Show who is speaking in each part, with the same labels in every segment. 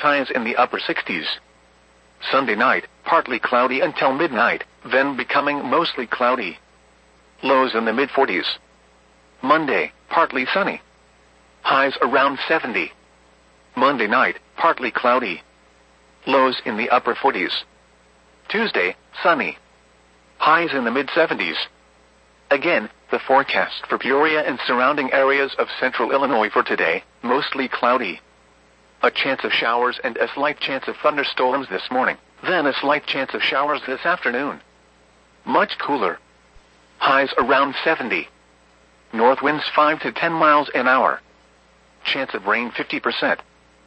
Speaker 1: highs in the upper 60s. Sunday night, partly cloudy until midnight, then becoming mostly cloudy. Lows in the mid-40s. Monday, partly sunny. Highs around 70. Monday night, partly cloudy. Lows in the upper 40s. Tuesday, sunny. Highs in the mid-70s. Again, the forecast for Peoria and surrounding areas of central Illinois for today, mostly cloudy. A chance of showers and a slight chance of thunderstorms this morning, then a slight chance of showers this afternoon. Much cooler. Highs around 70. North winds 5 to 10 miles an hour. Chance of rain 50%.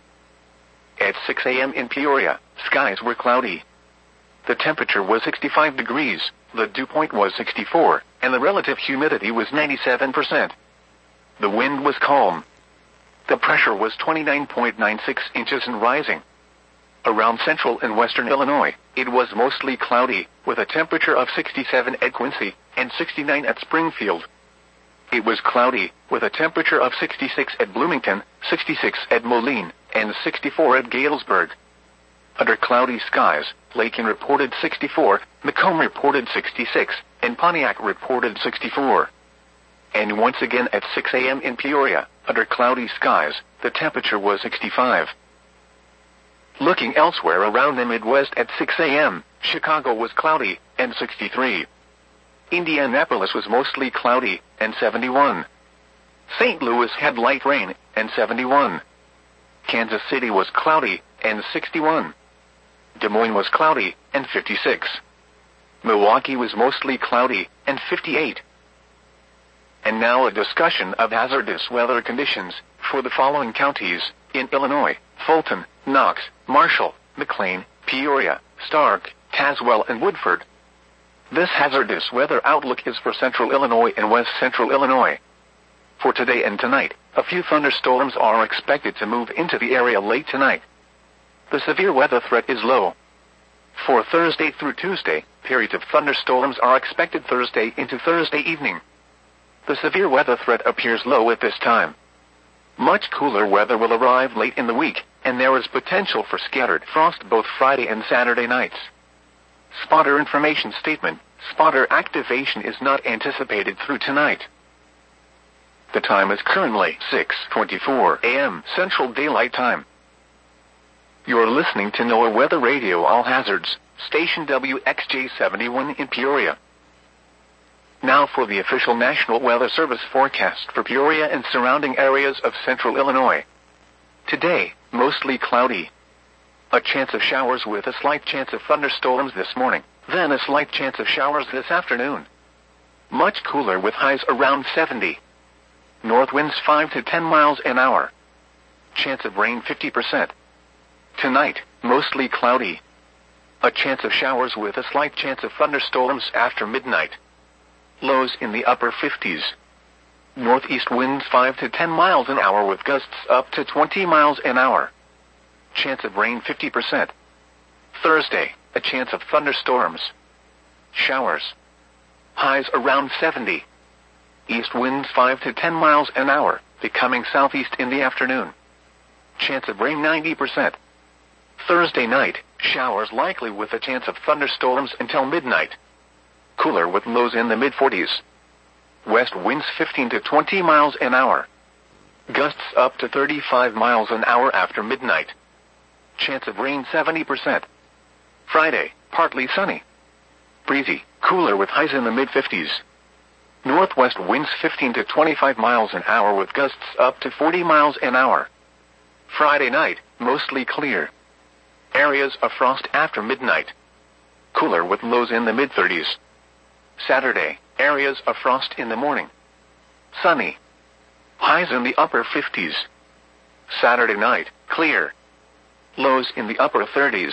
Speaker 1: At 6 a.m. in Peoria, skies were cloudy. The temperature was 65 degrees, the dew point was 64, and the relative humidity was 97%. The wind was calm. The pressure was 29.96 inches and rising. Around central and western Illinois, it was mostly cloudy, with a temperature of 67 at Quincy and 69 at Springfield. It was cloudy, with a temperature of 66 at Bloomington, 66 at Moline, and 64 at Galesburg. Under cloudy skies, Lakin reported 64, Macomb reported 66, and Pontiac reported 64. And once again at 6 a.m. in Peoria, under cloudy skies, the temperature was 65. Looking elsewhere around the Midwest at 6 a.m., Chicago was cloudy, and 63. Indianapolis was mostly cloudy, and 71. St. Louis had light rain, and 71. Kansas City was cloudy, and 61. Des Moines was cloudy, and 56. Milwaukee was mostly cloudy, and 58. And now a discussion of hazardous weather conditions for the following counties in Illinois: Fulton, Knox, Marshall, McLean, Peoria, Stark, Tazewell, and Woodford. This hazardous weather outlook is for central Illinois and west central Illinois. For today and tonight, a few thunderstorms are expected to move into the area late tonight. The severe weather threat is low. For Thursday through Tuesday, periods of thunderstorms are expected Thursday into Thursday evening. The severe weather threat appears low at this time. Much cooler weather will arrive late in the week, and there is potential for scattered frost both Friday and Saturday nights. Spotter information statement: spotter activation is not anticipated through tonight. The time is currently 6:24 a.m. Central Daylight Time. You're listening to NOAA Weather Radio All Hazards, station WXJ71 in Peoria. Now for the official National Weather Service forecast for Peoria and surrounding areas of central Illinois. Today, mostly cloudy. A chance of showers with a slight chance of thunderstorms this morning, then a slight chance of showers this afternoon. Much cooler with highs around 70. North winds 5 to 10 miles an hour. Chance of rain 50%. Tonight, mostly cloudy. A chance of showers with a slight chance of thunderstorms after midnight. Lows in the upper 50s. Northeast winds 5 to 10 miles an hour with gusts up to 20 miles an hour. Chance of rain 50%. Thursday, a chance of thunderstorms. Showers. Highs around 70. East winds 5 to 10 miles an hour, becoming southeast in the afternoon. Chance of rain 90%. Thursday night, showers likely with a chance of thunderstorms until midnight. Cooler with lows in the mid-40s. West winds 15 to 20 miles an hour. Gusts up to 35 miles an hour after midnight. Chance of rain 70%. Friday, partly sunny. Breezy, cooler with highs in the mid-50s. Northwest winds 15 to 25 miles an hour with gusts up to 40 miles an hour. Friday night, mostly clear. Areas of frost after midnight. Cooler with lows in the mid-30s. Saturday, areas of frost in the morning. Sunny. Highs in the upper 50s. Saturday night, clear. Lows in the upper 30s.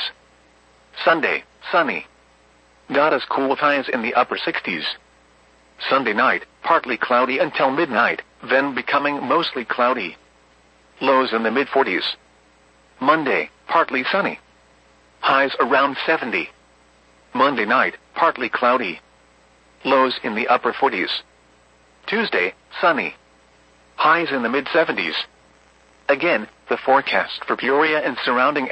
Speaker 1: Sunday, sunny. Not as cool with highs in the upper 60s. Sunday night, partly cloudy until midnight, then becoming mostly cloudy. Lows in the mid-40s. Monday, partly sunny. Highs around 70. Monday night, partly cloudy. Lows in the upper 40s. Tuesday, sunny. Highs in the mid-70s. Again, the forecast for Peoria and surrounding